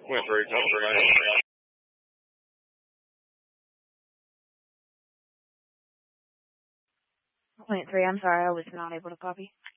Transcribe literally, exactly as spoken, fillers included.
Went three, top three, nine. Point three, I'm sorry, I was not able to copy.